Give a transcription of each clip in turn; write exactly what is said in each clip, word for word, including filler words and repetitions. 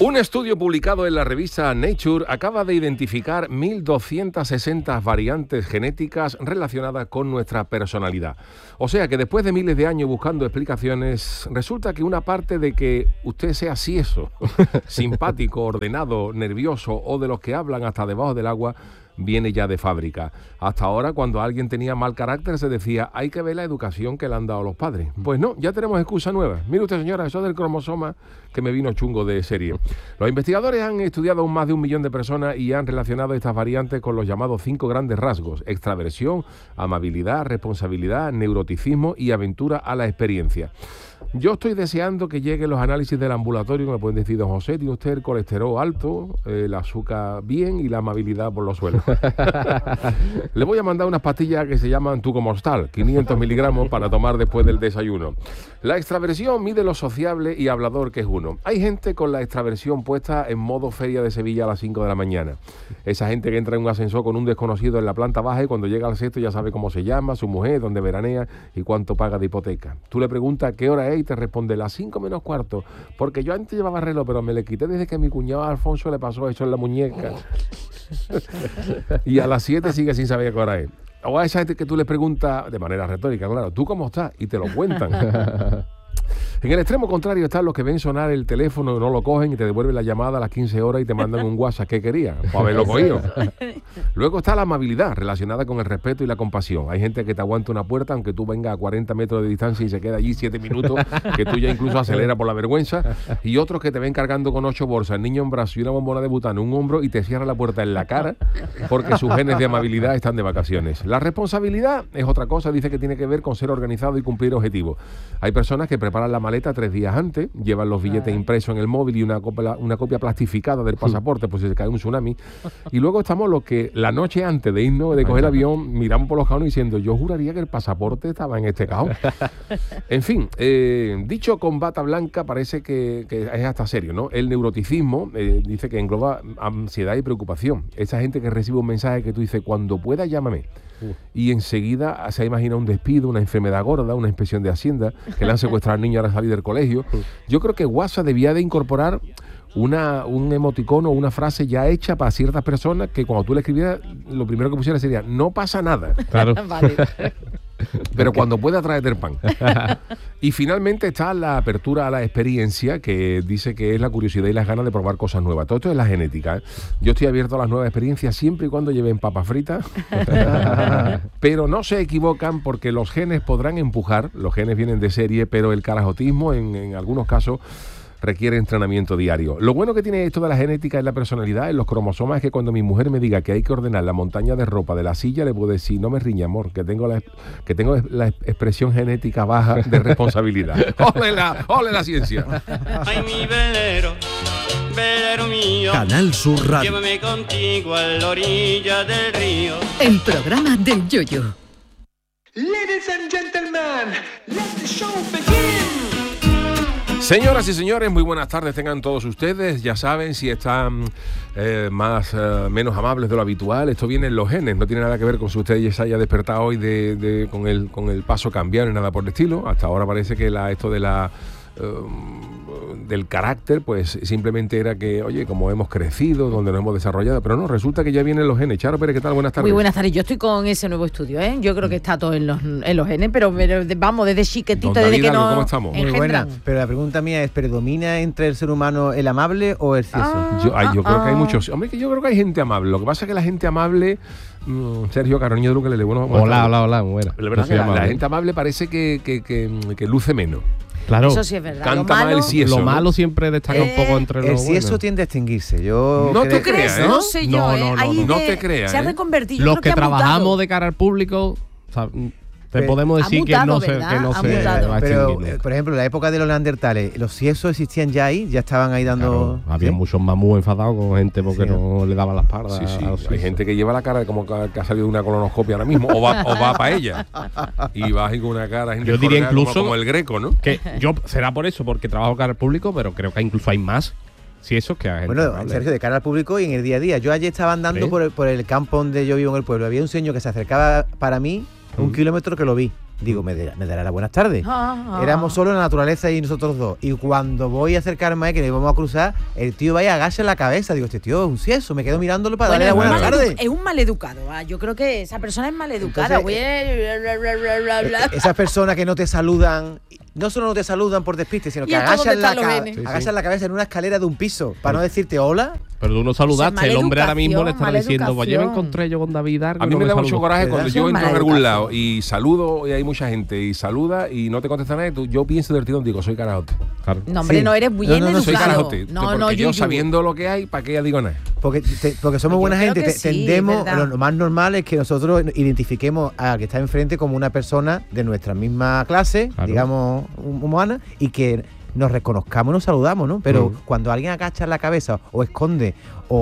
Un estudio publicado en la revista Nature acaba de identificar mil doscientas sesenta variantes genéticas relacionadas con nuestra personalidad. O sea que después de miles de años buscando explicaciones, resulta que una parte de que usted sea sieso, simpático, ordenado, nervioso o de los que hablan hasta debajo del agua, viene ya de fábrica. Hasta ahora, cuando alguien tenía mal carácter, se decía, hay que ver la educación que le han dado los padres. Pues no, ya tenemos excusa nueva. Mire usted, señora, eso del cromosoma que me vino chungo de serie. Los investigadores han estudiado a más de un millón de personas y han relacionado estas variantes con los llamados cinco grandes rasgos: extraversión, amabilidad, responsabilidad, neuroticismo y aventura a la experiencia. Yo estoy deseando que lleguen los análisis del ambulatorio, me pueden decir, don José, tiene usted el colesterol alto, eh, el azúcar bien y la amabilidad por los suelos. Le voy a mandar unas pastillas que se llaman Tucomostal, quinientos miligramos para tomar después del desayuno. La extraversión mide lo sociable y hablador que es uno. Hay gente con la extraversión puesta en modo feria de Sevilla a las cinco de la mañana. Esa gente que entra en un ascensor con un desconocido en la planta baja y cuando llega al sexto ya sabe cómo se llama, su mujer, dónde veranea y cuánto paga de hipoteca. Tú le preguntas qué hora es y te responde las cinco menos cuarto, porque yo antes llevaba reloj, pero me le quité desde que mi cuñado Alfonso le pasó eso en la muñeca. Y a las siete sigue sin saber qué hora es. O a esa gente que tú le preguntas de manera retórica, claro, ¿tú cómo estás? Y te lo cuentan. En el extremo contrario están los que ven sonar el teléfono y no lo cogen y te devuelven la llamada a las quince horas y te mandan un WhatsApp. ¿Qué quería? Pues haberlo cogido. Luego está la amabilidad relacionada con el respeto y la compasión. Hay gente que te aguanta una puerta aunque tú vengas a cuarenta metros de distancia y se queda allí siete minutos, que tú ya incluso aceleras por la vergüenza. Y otros que te ven cargando con ocho bolsas, el niño en brazo y una bombona de butano en un hombro y te cierra la puerta en la cara porque sus genes de amabilidad están de vacaciones. La responsabilidad es otra cosa, dice que tiene que ver con ser organizado y cumplir objetivos. Hay personas que preparan la maleta tres días antes, llevan los billetes impresos en el móvil y una copia, una copia plastificada del pasaporte por si se cae un tsunami. Y luego estamos los que la noche antes de irnos, de coger el avión, miramos por los cajones diciendo, yo juraría que el pasaporte estaba en este cajón. En fin, eh, dicho con bata blanca parece que, que es hasta serio, ¿no? El neuroticismo eh, dice que engloba ansiedad y preocupación. Esa gente que recibe un mensaje que tú dices, cuando pueda llámame. Y enseguida se imagina un despido, una enfermedad gorda, una inspección de Hacienda, que le han secuestrado al niño ahora salir del colegio. Yo creo que WhatsApp debía de incorporar una, un emoticono o una frase ya hecha para ciertas personas que cuando tú le escribieras, lo primero que pusiera sería, no pasa nada. Claro. Vale. Pero cuando pueda traerte el pan. Y finalmente está la apertura a la experiencia, que dice que es la curiosidad y las ganas de probar cosas nuevas. Todo esto es la genética, ¿eh? Yo estoy abierto a las nuevas experiencias siempre y cuando lleven papas fritas. Pero no se equivocan porque los genes podrán empujar, los genes vienen de serie, pero el carajotismo en, en algunos casos requiere entrenamiento diario. Lo bueno que tiene esto de la genética y la personalidad en los cromosomas es que cuando mi mujer me diga que hay que ordenar la montaña de ropa de la silla, le puedo decir, no me riña, amor, que tengo la, que tengo la expresión genética baja de responsabilidad. ¡Ole la, ole la ciencia! Ay, mi velero, velero mío, Canal Sur Radio. Llévame contigo a la orilla del río. El programa del Yoyo. Ladies and gentlemen, let the show begin. Señoras y señores, muy buenas tardes tengan todos ustedes. Ya saben, si están eh, más eh, menos amables de lo habitual, esto viene en los genes, no tiene nada que ver con si usted ya se haya despertado hoy de, de, con, el, con el paso cambiar ni nada por el estilo. Hasta ahora parece que la, esto de la Uh, del carácter, pues simplemente era que, oye, como hemos crecido, donde nos hemos desarrollado, pero no, resulta que ya vienen los genes. Charo Pérez, ¿qué tal? Buenas tardes. Muy buenas tardes, yo estoy con ese nuevo estudio, ¿eh? Yo creo que está todo en los, en los genes, pero, pero vamos, desde chiquitito, desde que no... ¿Cómo estamos? Muy buena, pero la pregunta mía es, ¿predomina entre el ser humano el amable o el cieso? Ah, yo ay, yo ah, creo que hay ah. muchos... Hombre, que yo creo que hay gente amable. Lo que pasa es que la gente amable... Mm, Sergio Caroño de Luque le bueno, Hola, hola, hola, muy buena. La verdad que la, la gente amable parece que, que, que, que luce menos. Claro. Eso sí es verdad. Canta lo malo, más el cieso, Lo malo ¿no? siempre destaca Eh, un poco entre los El cieso buenos. tiende a extinguirse. Yo No creo- te creas, ¿eh? No sé yo, No, ¿eh? no, no, Ahí no de- te creas, Se ha ¿eh? reconvertido. Yo Los creo que, ha trabajamos mutado. de cara al público, o sea, te Pe- podemos ha decir mutado, que no se, ¿verdad? que no Ha se mutado. va Pero, extinguiendo. eh, por ejemplo, en la época de los neandertales, ¿los ciesos existían ya ahí? ¿Ya estaban ahí dando...? Claro, había ¿Sí? muchos mamús enfadados con gente porque Sí. no le daban la espalda. Sí, sí. a los Hay suizos. gente que lleva la cara como que que ha salido de una colonoscopia ahora mismo, o va, o va para ella. Y va ahí con una cara... gente Yo diría correa como- incluso- Como el Greco, ¿no? Que yo será por eso, porque trabajo cara al público, pero creo que incluso hay más. Si eso es que hay gente Bueno, amable. Sergio, de cara al público y en el día a día. Yo ayer estaba andando ¿Sí? por el, por el campo donde yo vivo en el pueblo. Había un señor que se acercaba para mí un Mm. kilómetro que lo vi. digo, me, de- me dará las buenas tardes. Ah, ah. Éramos solo la naturaleza y nosotros dos. Y cuando voy a acercarme a él, que le vamos a cruzar, el tío va y agacha la cabeza. Digo, este tío es un cieso. Me quedo mirándolo para Bueno, darle las es, un buenas maledu- tardes. es un maleducado. ah, Yo creo que esa persona es maleducada. Entonces, Güey, bla, bla, bla, bla, bla. Eh, Esas personas que no te saludan, no solo no te saludan por despiste, sino ¿Y que esto dónde agachan, la, están los ca- genes? Sí, sí. agachan la cabeza en una escalera de un piso para no decirte hola. Pero tú no saludaste, Eso es el hombre ahora mismo le mala estará diciendo, pues yo me educación. encontré yo con David Argo. A mí no me da saludó". mucho coraje cuando ¿Verdad? yo Eso es entro en mala algún educación. lado y saludo y hay mucha gente y saluda y no te contesta nadie, tú- yo pienso del tirón, digo, soy carajote. Claro. No, hombre, Sí. no eres No, bien no, no, Soy educado. carajote. No, porque no, yo Yuyu. sabiendo lo que hay, ¿para qué ya digo nada? Porque, te- porque somos Yo buena creo gente, que te- sí, tendemos, ¿verdad? lo más normal es que nosotros identifiquemos a que está enfrente como una persona de nuestra misma clase, Claro. digamos, hum- humana, y que nos reconozcamos y nos saludamos, ¿no? Pero Mm. cuando alguien agacha la cabeza o esconde,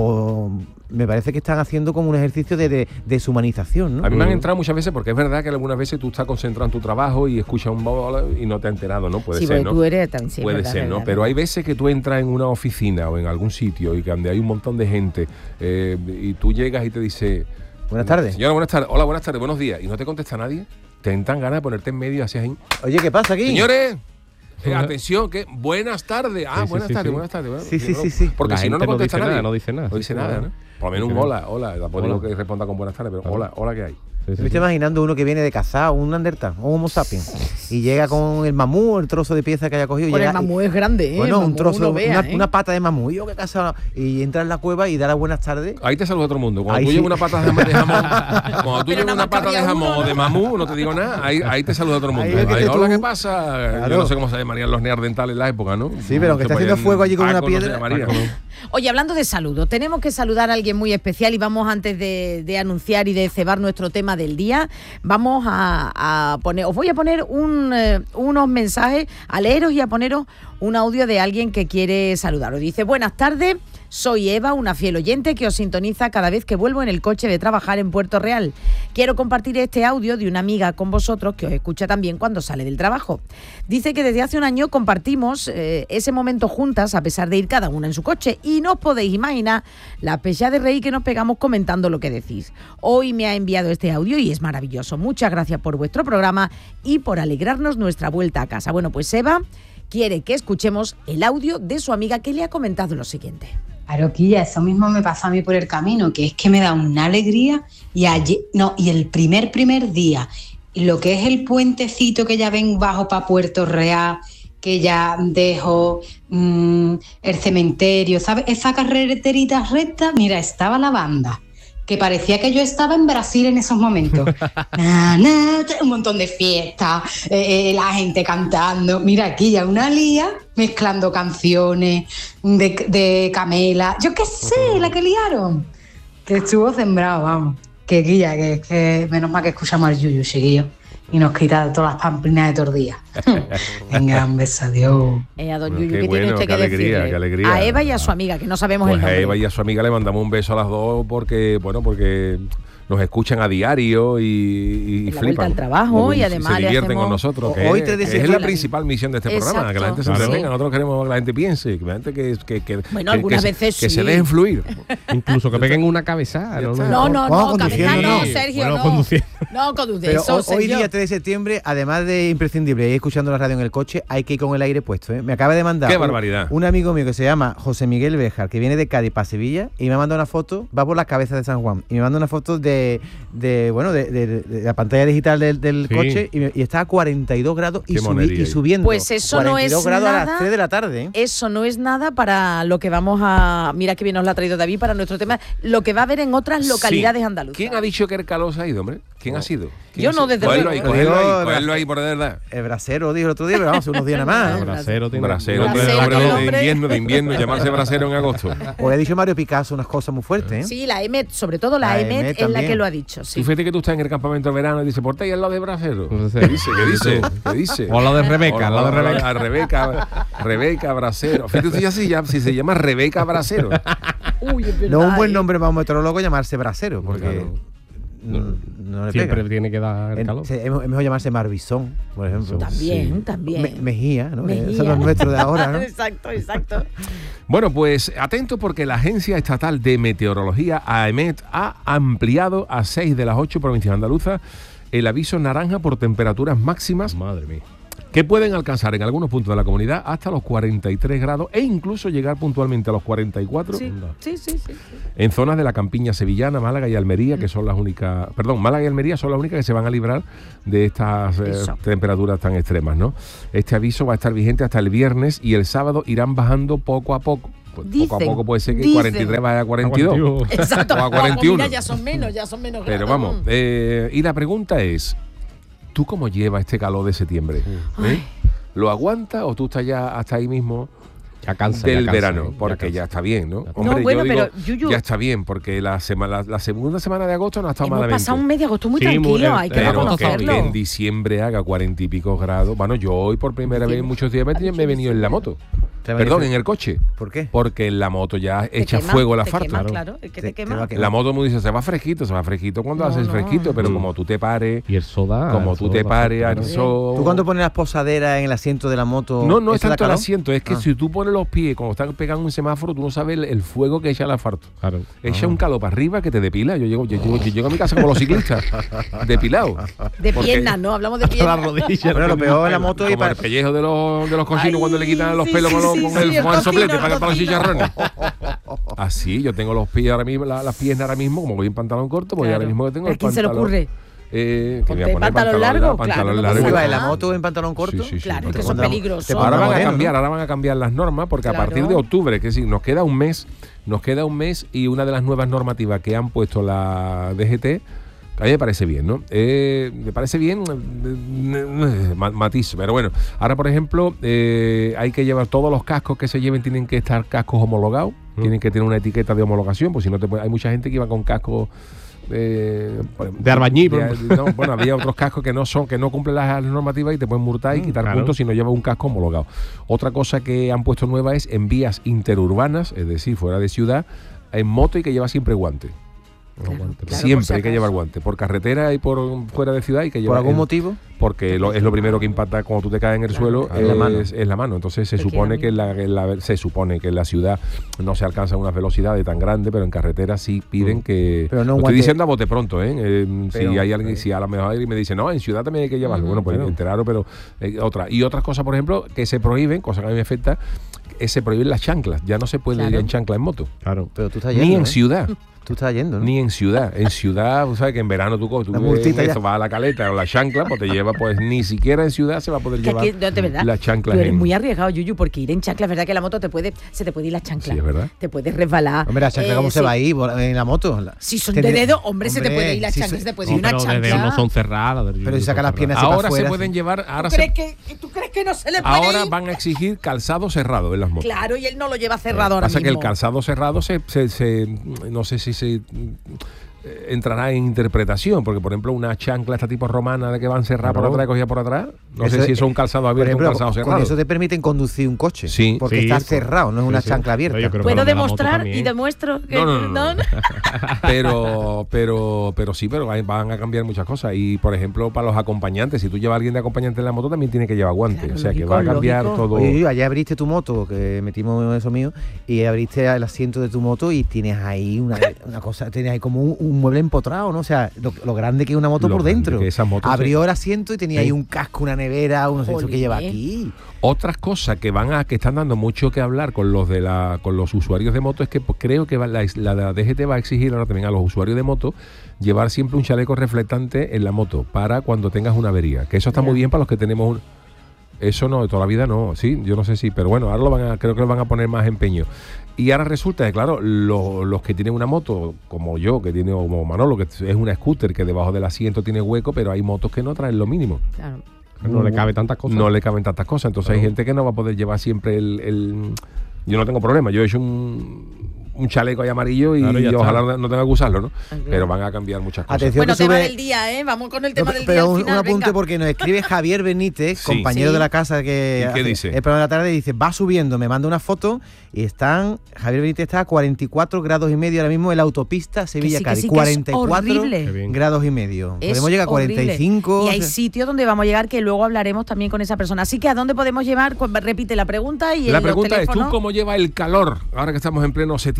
o me parece que están haciendo como un ejercicio de, de deshumanización, ¿no? A mí me han Mm. entrado muchas veces porque es verdad que algunas veces tú estás concentrado en tu trabajo y escuchas un bola y no te has enterado, ¿no? Puede Sí, ser, porque ¿no? tú eres también. sí, es Puede verdad, ser, es ¿no? verdad, Pero es hay veces que tú entras en una oficina o en algún sitio y que donde hay un montón de gente eh, y tú llegas y te dice... Buenas tardes. Señora, buenas tardes. Hola, buenas tardes, buenos días. Y no te contesta nadie. Te entran ganas de ponerte en medio y así ahí. Oye, ¿qué pasa aquí? Señores, eh, atención, que buenas tardes. Ah, Sí, sí, buenas sí, tardes, sí. buenas tardes. Bueno, Sí, sí, no- sí, sí. Porque La si no, no gente no contesta dice nadie. nada, no dice nada. No dice Sí, nada, claro. ¿no? Por lo menos un Dice hola, hola. Tampoco digo Hola. que responda con buenas tardes, pero Claro. hola, hola, ¿qué hay? Sí, sí, Me estoy sí. imaginando uno que viene de cazar, un Neandertal, un Homo sapiens, y llega con el mamú, el trozo de pieza que haya cogido. y Bueno, llega el y- mamú es grande, ¿eh? Bueno, El un mamú trozo, no vea, una, ¿eh? una pata de mamú. Y yo que casa y entra en la cueva y da las buenas tardes. Ahí te saluda todo el mundo. Cuando Ahí tú sí. llevas una pata de jamón, de jamón cuando tú Pero llevas nada una más pata de cabía jamón uno, o de ¿no? mamú, no te digo nada, ahí, ahí te saluda todo el mundo. Ahí es que Ahí, te hola, tú- ¿qué pasa? Claro. Yo no sé cómo se llamarían los neandertales en la época, ¿no? Sí, pero aunque Se está haciendo ponían fuego allí con una Paco, no se piedra. llamaría. Paco, Oye, hablando de saludos, tenemos que saludar a alguien muy especial y vamos, antes de, de anunciar y de cebar nuestro tema del día, vamos a, a poner, os voy a poner un, eh, unos mensajes, a leeros y a poneros un audio de alguien que quiere saludaros. Dice, buenas tardes, soy Eva, una fiel oyente que os sintoniza cada vez que vuelvo en el coche de trabajar en Puerto Real. Quiero compartir este audio de una amiga con vosotros que os escucha también cuando sale del trabajo. Dice que desde hace un año compartimos eh, ese momento juntas a pesar de ir cada una en su coche y no os podéis imaginar la pecha de reír que nos pegamos comentando lo que decís. Hoy me ha enviado este audio y es maravilloso. Muchas gracias por vuestro programa y por alegrarnos nuestra vuelta a casa. Bueno, pues Eva quiere que escuchemos el audio de su amiga que le ha comentado lo siguiente. Claro, Quilla, eso mismo me pasa a mí por el camino, que es que me da una alegría y ayer, no, y el primer primer día, lo que es el puentecito que ya ven bajo para Puerto Real, que ya dejo mmm, el cementerio, ¿sabes? Esa carreterita recta, mira, estaba la banda, que parecía que yo estaba en Brasil en esos momentos. Na, na, un montón de fiestas, eh, eh, la gente cantando. Mira, aquí ya una lía mezclando canciones de, de Camela. Yo qué sé, la que liaron. Que estuvo sembrado, vamos. Que guilla, que, que menos mal que escuchamos al Yuyu, chiquillo. Y nos quita todas las pamplinas de todos los días. Venga, un beso, adiós. Eh, a don Bueno, Yuyu, qué ¿qué bueno, tiene usted qué que alegría, decirle? qué alegría. A Eva y a su amiga, que no sabemos Pues el a nombre. Eva y a su amiga le mandamos un beso a las dos porque, bueno, porque nos escuchan a diario y, y En la flipan. vuelta al trabajo, y además se le divierten hacemos- con nosotros. Que Hoy es, te que dice- es la principal misión de este programa, que la gente se Exacto, entretenga. sí. Nosotros queremos que la gente piense, que la gente que, que, que, Bueno, que- algunas que, veces que se sí. dejen fluir. Incluso que peguen una cabezada. Ya ¿no? está. No, no, Vamos no, cabeza conduciendo, no, ¿no? Sergio, Bueno, no. conduciendo. No, conduce Pero eso, hoy, hoy Sergio. día, tres de septiembre, además de imprescindible ir escuchando la radio en el coche, hay que ir con el aire puesto, ¿eh? Me acaba de mandar ¡Qué un- barbaridad! un amigo mío que se llama José Miguel Béjar, que viene de Cádiz para Sevilla, y me manda una foto, va por las cabezas de San Juan, y me manda una foto de, de bueno, de, de- de la pantalla digital del, del Sí. coche, y, me- y está a cuarenta y dos grados y, Qué subi- monería y ahí. subiendo. Pues eso no cuarenta y dos es grados a nada. las tres de la tarde, ¿eh? Eso no es nada para lo que vamos a... Mira que bien nos lo ha traído David para nuestro tema. Lo que va a haber en otras localidades Sí. andaluzas. ¿Quién ha dicho que el calor se ha ido, hombre? ¿Quién ha sido? ¿Quién Yo ha no, sido? desde Cógelo luego. ahí, Lo cógelo digo, ahí, el cógelo ahí por de verdad. El brasero dijo el otro día, pero vamos, unos días nada más, ¿eh? Brasero tiene. Brasero, Brasero, hombre, hombre, el de hombre. invierno, de invierno, llamarse brasero en agosto. Hoy ha dicho Mario Picasso unas cosas muy fuertes, ¿eh? Sí, la EMET, sobre todo la, La EMET, EMET es la también. que lo ha dicho. Sí. Tú fíjate que tú estás en el campamento de verano y dices, ¿por qué ahí al lado de brasero? No sé. ¿Qué dice? ¿Qué dice? ¿Qué dice? O al lado de Rebeca, al lado de Rebeca. A Rebeca, Rebeca Brasero. Fíjate tú ya si, ya, si se llama Rebeca Brasero. Uy, es verdad, No es un buen ¿eh? nombre para un meteorólogo llamarse brasero, porque Claro. no, no le Siempre pega. tiene que dar En- calor. se- es es mejor llamarse Marbizón, por ejemplo. También, Sí. también. Me- Mejía, ¿no? Mejía. Eso no es nuestro de ahora, ¿no? Exacto, exacto. Bueno, pues atento porque la Agencia Estatal de Meteorología, AEMET, ha ampliado a seis de las ocho provincias andaluzas el aviso naranja por temperaturas máximas Madre mía. que pueden alcanzar en algunos puntos de la comunidad hasta los cuarenta y tres grados e incluso llegar puntualmente a los cuarenta y cuatro Sí, sí, sí, sí, sí. en zonas de la campiña sevillana, Málaga y Almería, que son las únicas, perdón, Málaga y Almería son las únicas que se van a librar de estas eh, Eso. temperaturas tan extremas, ¿no? Este aviso va a estar vigente hasta el viernes y el sábado irán bajando poco a poco. Pues poco a Dicen, poco puede ser que dicen. cuarenta y tres vaya a cuarenta y dos. Exacto. O a O cuarenta y uno. mira, ya son menos, ya son menos Pero grados. vamos, eh, y la pregunta es, ¿tú cómo llevas este calor de septiembre? ¿Eh? ¿Lo aguantas o tú estás ya hasta ahí mismo Ya cansa. del ya cansa, verano? ya Porque cansa. ya está bien, ¿no? No, Hombre, bueno, yo digo, pero, Yuyu, ya está bien, porque la, sema- la, la segunda semana de agosto no ha estado Hemos malamente. pasado un mes de agosto muy Sí, muy- tranquilo, hay que pero Pero que, reconocerlo. que en diciembre haga cuarenta y pico grados. Bueno, yo hoy por primera vez en muchos días me, he- me he venido en la moto. ¿Te Perdón, venís- en el coche. ¿Por qué? Porque en la moto ya Te echa quema, fuego el te asfalto. quema, claro, es que te, Te- te va quema. a quemar. La moto me dice, se va fresquito, se va fresquito cuando No, haces no. fresquito, pero Mm. como tú te pares, Y el soda. como el tú soda te da pares al claro. sol. ¿Tú cuando pones las posaderas en el asiento de la moto? No, no es eso da tanto el calor? asiento, es que Ah. si tú pones los pies, cuando estás pegando un semáforo, tú no sabes el, el fuego que echa el asfalto. Claro. Echa un calor para arriba que te depila. Yo llego, yo, llego, yo llego a mi casa como los ciclistas, depilado. De Porque- piernas, ¿no? Hablamos de La piernas. rodilla. Bueno, lo peor en la moto es Como para... el pellejo de los, de los cochinos Ay, cuando le quitan los sí, pelos sí, con, los- sí, con sí, el, el con el soplete tocino, para, el para los tocino. chicharrones. Así, yo tengo los pies ahora mismo, la- las piernas ahora mismo, como voy en pantalón corto, pues Claro. ahora mismo que tengo ¿A el quién se le pantalón. ocurre? Eh, que me voy a Ponte poner pantalón largo, largo, claro, pantalón no largo. pasa ¿Tú vas nada. en la moto en pantalón corto? Sí, sí, sí. Claro, es que Te son pondrá- peligrosos. te Ahora pondrá van a moreno, cambiar, ¿no? ahora van a cambiar las normas porque Claro. a partir de octubre, que sí, nos queda un mes, nos queda un mes y una de las nuevas normativas que han puesto la D G T, a mí me parece bien, ¿no? Eh, me parece bien, eh, ma- matiz, pero bueno, ahora por ejemplo eh, hay que llevar todos los cascos que se lleven, tienen que estar cascos homologados, Mm. tienen que tener una etiqueta de homologación, pues si no te puede- hay mucha gente que iba con cascos eh, por- De albañil, de- por no, bueno, había otros cascos que no son, que no cumplen las normativas y te pueden multar y Mm, quitar claro. puntos si no llevas un casco homologado. Otra cosa que han puesto nueva es en vías interurbanas, es decir, fuera de ciudad, en moto hay que llevar siempre guante. Claro, claro, por Siempre si hay que acaso. llevar guante. Por carretera y por fuera de ciudad hay que llevar. ¿Por algún el- motivo? Porque lo- es lo primero que impacta cuando tú te caes en el Claro, suelo, claro. es, La mano. es la mano. Entonces se Te supone queda que en la, en la- se supone que en la ciudad no se alcanzan unas velocidades tan grandes, pero en carretera sí piden Mm. que. Pero no lo estoy guante- diciendo a bote pronto, ¿eh? Eh, Pero- si hay alguien, si a lo mejor alguien me dice, no, en ciudad también hay que llevarlo. Ujú. Bueno, pues Claro. enteraron, pero eh, otra. Y otras cosas, por ejemplo, que se prohíben, cosa que a mí me afecta, eh, se prohíben las chanclas. Ya no se puede Claro. ir en chancla en moto. Claro. Pero tú estás yendo, Ni en ¿eh? ciudad. Tú estás yendo, ¿no? Ni en ciudad. En ciudad, tú sabes que en verano tú, co- tú La ves multita eso, ya. vas a la caleta o la chancla, pues te lleva, pues ni siquiera en ciudad se va a poder Que llevar aquí, no, de verdad, la chancla. tú eres en- muy arriesgado, Yuyu, porque ir en chancla, es verdad que la moto te puede, se te puede ir la chancla. Sí, es verdad. Te puedes resbalar. Hombre, la chancla, Eh, ¿cómo se sí. va ahí por- en la moto? La- Si son Tiene- de dedo, hombre, se te Hombre, puede ir la si chancla, se- se te puede No, ir una pero chancla. desde no son cerradas. del- Pero si saca son las piernas cerradas. para Ahora se afuera, pueden sí. llevar, ahora, ¿Tú, se- crees que, ¿Tú crees que no se le puede ahora ir? van a exigir calzado cerrado en las motos. Claro, y él no lo lleva cerrado ahora Pasa mismo. que el calzado cerrado se, se- se- no sé si se eh, entrará en interpretación, porque por ejemplo una chancla esta tipo romana de que van cerrada por Claro. atrás y cogida por atrás, no Eso sé si es- eso es un calzado Por abierto o ejemplo, un calzado con cerrado. eso te permiten conducir un coche. Sí. Porque Sí, está por- cerrado, no es sí, una sí. chancla abierta. Yo creo que ¿Puedo lo de la moto demostrar también. y demuestro que No, no, no, no. pero, pero, pero sí, pero hay- van a cambiar muchas cosas. Y por ejemplo, para los acompañantes, si tú llevas a alguien de acompañante en la moto, también tiene que llevar guantes. Claro, o sea que lógico, va a cambiar lógico. todo. Oye, oye, ayer abriste tu moto, que metimos eso mío, y abriste el asiento de tu moto y tienes ahí una, una cosa, tienes ahí como un, un mueble empotrado, ¿no? O sea, lo, lo grande que es una moto Lo por grande dentro. que esa moto Abrió se- el asiento y tenía Sí. ahí un casco, una nevera, un no sé eso que lleva Jolín. aquí. Otras cosas que van a que están dando mucho que hablar con los de la con los usuarios de moto es que pues, creo que va- la, la, la D G T va a exigir ahora también a los usuarios de moto llevar siempre un chaleco reflectante en la moto para cuando tengas una avería. Que eso está Ya. muy bien para los que tenemos un, eso no, de toda la vida no, sí, yo no sé si, pero bueno, ahora lo van a, creo que lo van a poner más empeño. Y ahora resulta que, claro, lo- los que tienen una moto, como yo, que tiene, como Manolo, que es una scooter que debajo del asiento tiene hueco, pero hay motos que no traen lo mínimo. Claro. No le cabe tantas cosas. No le caben tantas cosas. Entonces hay Claro. gente que no va a poder llevar siempre el, el- Yo no tengo problema. Yo he hecho un, un chaleco ahí amarillo y, Claro, ya y está. ojalá no tenga que usarlo, ¿no? Claro. Pero van a cambiar muchas cosas. Atención. Bueno, que tema sube- del día, ¿eh? Vamos con el tema No, del pero día un, al final, un apunte venga. porque nos escribe Javier Benítez, Sí. compañero Sí. de la casa que ¿Y qué hace dice? el programa de la tarde, y dice, va subiendo, me manda una foto y están, Javier Benítez está a cuarenta y cuatro grados y medio ahora mismo en la autopista Que Sevilla-Cádiz, sí, que sí, que es cuarenta y cuatro horrible. Qué bien. grados y medio. Es Podemos llegar a cuarenta y cinco. horrible. Y o hay sea, sitios donde vamos a llegar que luego hablaremos también con esa persona. Así que ¿a dónde podemos llevar? Cu- Repite la pregunta y La el pregunta es, ¿tú teléfono. cómo llevas el calor ahora que estamos en pleno septiembre?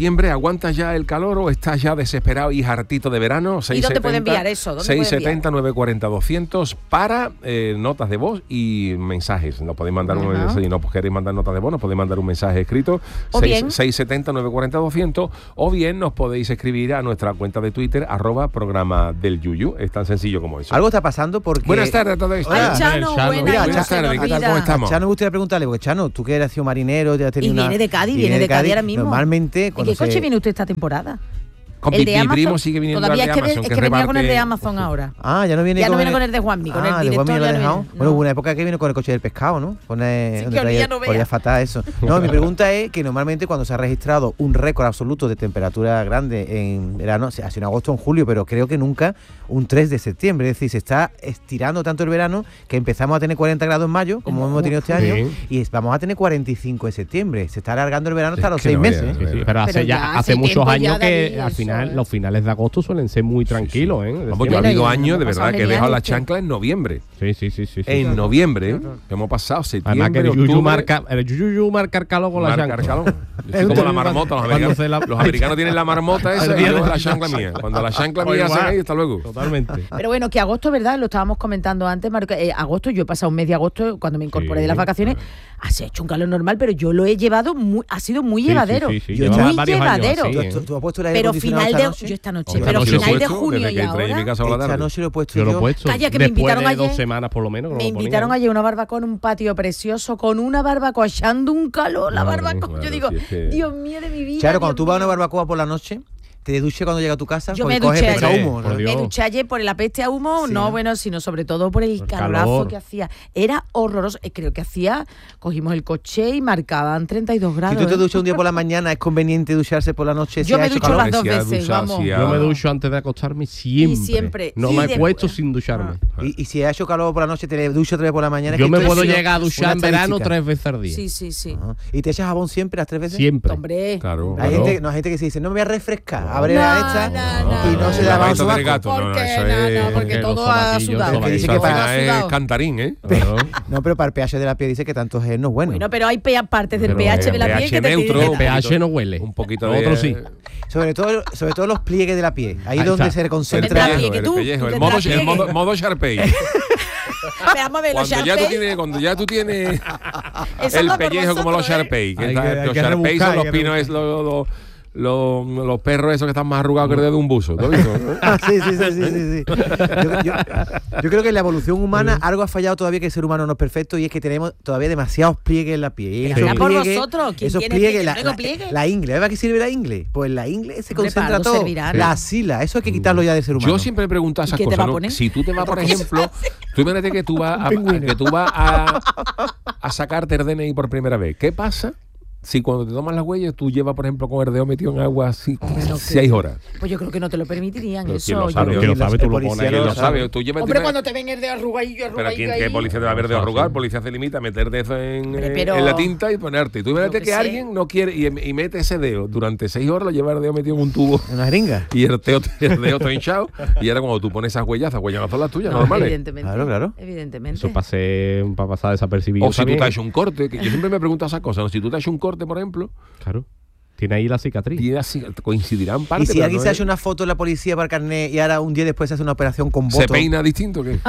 septiembre, ¿aguantas ya el calor o estás ya desesperado y hartito de verano? ¿Y dónde puede enviar eso? ¿Dónde seis puede enviar? setenta, nueve cuarenta, doscientos para eh, notas de voz y mensajes. Nos podéis mandar un, Ajá. si no queréis mandar notas de voz, nos podéis mandar un mensaje escrito. O bien. seis setenta, nueve cuarenta, doscientos o bien nos podéis escribir a nuestra cuenta de Twitter, arroba programa del Yuyu. Es tan sencillo como eso. Algo está pasando porque... Buenas tardes a todos. Ay, Hola. Chano, Chano. buena, Mira, no buenas se nos tardes, ¿qué tal? olvida. ¿Cómo estamos? A Chano me gustaría preguntarle, porque Chano, tú que eras sido marinero, ya has tenido Y una- viene de Cádiz, y viene de Cádiz ahora mismo. Normalmente, ¿En cuando qué coche se- viene usted esta temporada? Con El mi, de mi Amazon. primo sigue viniendo Todavía al de es que, Amazon, es que que venía con el de reparte- Amazon ahora. Ah, ya no viene Ya con no viene con el de Juanmi, con el Ah, de director Juanmi lo ya ha no dejado. viene, Bueno, no. hubo una época que vino con el coche del pescado, ¿no? Con el, Sí, donde que olía, traía- no vea. olía fatal eso. No, mi pregunta es que normalmente cuando se ha registrado un récord absoluto de temperatura grande en verano, o sea, ha sido en agosto o en julio, pero creo que nunca un tres de septiembre. Es decir, se está estirando tanto el verano que empezamos a tener cuarenta grados en mayo, como hemos tenido este Sí. año, y es- vamos a tener cuarenta y cinco en septiembre. Se está alargando el verano hasta Es los que seis no meses. veas, ¿eh? Sí, sí, Pero pero hace ya ya hace hace muchos tiempo ya, años que David, al eso, final ¿eh? los finales de agosto suelen ser muy tranquilos, ¿eh? Vamos, yo ha Bueno, habido y años de hemos verdad pasado que he dejado la genial, chancla en noviembre. Sí, sí, sí, sí. sí. En noviembre, que hemos pasado Además que septiembre, el yuyu octubre, marca, el yuyu marca el calor con la marca chancla. el calor. Yo soy como la marmota, los Cuando americanos, se la- los americanos tienen la marmota esa El y día yo de- la chancla mía. Cuando la chancla Pues mía se igual. cae, hasta luego. Totalmente. Pero bueno, que agosto, ¿verdad? Lo estábamos comentando antes, Marco. Eh, agosto, yo he pasado un mes de agosto cuando me incorporé Sí, de las vacaciones. Ha hecho un calor normal, pero yo lo he llevado, muy, ha sido muy Sí, llevadero. sí, sí, sí. Yo Lleva muy varios años llevadero. así, ¿Tú, ¿eh? tú- tú has puesto el aire Pero acondicionado final esta de noche? yo esta noche, Hombre, pero yo lo he final de puesto junio desde y que entré en mi ahora. casa por la Esta tarde. noche lo he puesto Yo yo. lo he puesto. Calla, que me Después invitaron de ayer. dos semanas por lo menos. que Me lo invitaron ponía. ayer a una barbacoa en un patio precioso con una barbacoa echando un calor la Claro, barbacoa. claro, yo digo, si es que- Dios mío de mi vida. Claro, Dios cuando tú vas a una mío. barbacoa por la noche, te duches cuando llegas a tu casa, Yo porque me coges duché pecha ayer. humo. ¿no? Por Dios. Me duché ayer por el apeste a humo, Sí, no ¿no? bueno, sino sobre todo por el Por calorazo calor. que hacía. Era horroroso. Eh, Creo que hacía, cogimos el coche y marcaban treinta y dos Si grados. tú te ¿eh? duchas un día por la mañana, ¿es conveniente ducharse por la noche? Yo si me ha hecho ducho calor? las dos Si ha veces, duchado, vamos. si ha- Yo me Ah. ducho antes de acostarme siempre. siempre, No y me de- acuesto sin ducharme. Y, y si ha hecho calor por la noche, te le duchas otra vez por la mañana. es Yo que me esto puedo es llegar a una duchar en verano estadística. tres veces al día. Sí, sí, sí. Ajá. ¿Y te echas jabón siempre las tres veces? Siempre. Hombre. Claro. Hay Claro. gente, no, hay gente que se dice, no me voy a refrescar, abre No, la esta no, y no no, se El la va a lavadito del sobaco. gato. No, no, Porque, eso no, no, es... porque los todo ha sobaquillos, sudado. sobaquillos. Dice Eso que al para- final sudado. es cantarín, ¿eh? Claro. No, pero para el pH de la piel dice que tanto gel no es bueno. Bueno, pero hay pe- partes del Pero pH de la pH piel que te neutro, tienen El que dar. pH no huele. Un poquito Lo de... otro sí. sobre, todo, sobre todo los pliegues de la piel. Ahí, Ahí donde está. se El concentra. Tendrá pellejo, pliegue el tú, pellejo, tú el tendrás modo, el pliegue. modo, modo Sharpei. Vamos a ver, los Cuando ya, tú Sharpei. tienes, cuando ya tú tienes Eso el va por pellejo como los vosotros, ¿eh? Sharpei. Que Hay está- que- hay los que Sharpei rebuscar, son los hay que pinos, es los, los, los, los perros esos que están más arrugados que el dedo de un buzo. ¿Tú has visto? Ah, sí, sí, sí, sí, sí, sí. Yo, yo- yo creo que en la evolución humana algo ha fallado todavía, que el ser humano no es perfecto, y es que tenemos todavía demasiados pliegues en la piel. Y Pero esos será por pliegues- vosotros, ¿quién esos tiene pliegues, pliegue? la, Yo tengo la- pliegue. la ingle, ¿para qué sirve la ingle? Pues la ingle se Hombre, para concentra algo todo. servirá, ¿no? La axila, eso hay que quitarlo ya del ser humano. Yo siempre me pregunto esas ¿Y qué te cosas, va a ¿no? poner? Si tú te vas, por ejemplo, tú imagínate que tú vas a, a- que tú vas a, a sacarte el D N I por primera vez. ¿Qué pasa si cuando te tomas las huellas tú llevas, por ejemplo, con el dedo metido en agua así Pero seis que- horas? Pues yo creo que no te lo permitirían Pero eso. ¿quién lo yo- sabe? Claro, que lo Y sabe, los- tú el lo policía pones ¿Quién lo lo sabe. sabe? Tú llevas- Hombre, tú- cuando te ven el dedo arrugadillo, Pero arrugadillo ¿quién, ahí. ¿qué policía te va a ver de Eso arrugar? sí. Policía se limita a meterte eso en, Hombre, eh, pero- en la tinta y ponerte. Tú imagínate Yo que, qué sé. alguien no quiere y, y mete ese dedo durante seis horas, lo lleva el dedo metido en un tubo Una jeringa. y el dedo, el dedo está hinchado. Y ahora cuando tú pones esas huellas, esas huellas no son las tuyas, No, normales. evidentemente. Claro, claro. Evidentemente. Eso pase, para pasar desapercibido. O si tú también. te has hecho un corte, que yo siempre me pregunto esas cosas, ¿no? Si tú te has hecho un corte, por ejemplo, Claro. Tiene ahí la cicatriz. y así coincidirán parte. Y si pero alguien no se es- hace una foto en la policía para el carnet y ahora un día después se hace una operación con ¿Se voto. peina distinto que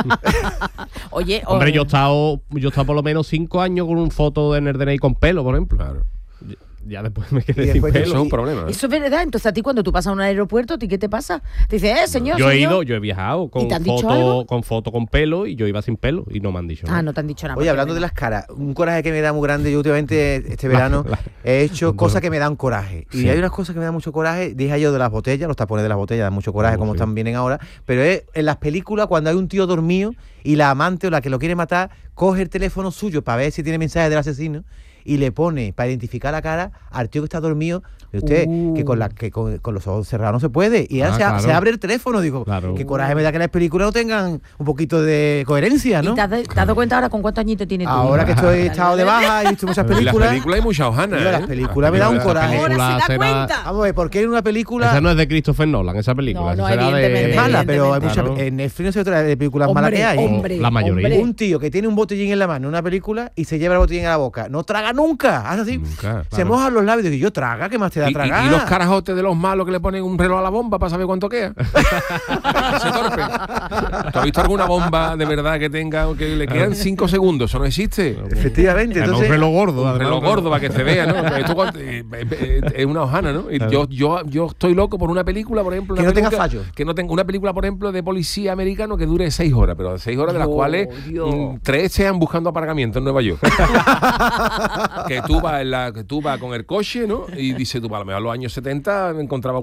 Oye, Hombre, o- yo he estado, yo he estado por lo menos cinco años con un foto de en el D N I con pelo, por ejemplo. Claro. Ya- Ya después me quedé Y sin después pelo. Eso es un problema. ¿eh? Eso es verdad. Entonces, a ti, cuando tú pasas a un aeropuerto, ¿a ti qué te pasa? Te dices, eh, señor. Yo he señor. ido, yo he viajado con ¿Y te han dicho foto, algo? con foto con pelo y yo iba sin pelo y no me han dicho Ah, nada. no te han dicho nada. Oye, porque hablando de las caras, un coraje que me da muy grande. Yo últimamente, este verano, la- he hecho Bueno. cosas que me dan coraje. Y Sí. hay unas cosas que me dan mucho coraje. Dije yo de las botellas, los tapones de las botellas dan mucho coraje, Oh, como sí. están vienen ahora. Pero es en las películas, cuando hay un tío dormido y la amante o la que lo quiere matar coge el teléfono suyo para ver si tiene mensajes del asesino y le pone para identificar la cara al tío que está dormido. Y usted, Uh. que, con, la, que con, con los ojos cerrados no se puede. Y ahora Ah, se, a- claro. se abre el teléfono. Digo, Claro. qué coraje me da que las películas no tengan un poquito de coherencia, ¿Y ¿no? te has, te has dado cuenta ahora con cuántos añitos tienes tú? Ahora que estoy estado de baja y he visto muchas En las películas. películas hay mucha hojana. Digo, ¿eh? las películas me dan un Las coraje. películas- Ahora se da será- cuenta. Vamos a ver, ¿por qué en una película Esa no es de Christopher Nolan, esa película. No, esa no, será evidentemente. es mala? Pero hay Claro. muchas, en Netflix no se trata de películas malas Hombre, que hay. hombre, La mayoría. hombre. Un tío que tiene un botellín en la mano en una película y se lleva el botellín a la boca. No traga traga nunca. Hace así, Nunca, se claro. mojan los labios y digo, yo traga, ¿qué más te da Y, y- tragar? y los carajotes de los malos que le ponen un reloj a la bomba para saber cuánto queda. Ese torpe. ¿Tú has visto alguna bomba de verdad que tenga que le quedan cinco segundos? Eso no existe. Efectivamente, Además, entonces... un reloj gordo. Un además, reloj gordo para que se vea, ¿no? Esto cuando- eh, eh, eh, es una hojana, ¿no? Y yo, yo, yo estoy loco por una película, por ejemplo. Que una no tenga película- fallo. Que no tenga una película, por ejemplo, de policía americano que dure seis horas, pero seis horas de las Dios, cuales Dios. mm, tres sean buscando aparcamiento en Nueva York. que tú vas en la, que tú vas con el coche, ¿no? Y dices tú, a lo mejor en los años setenta me encontraba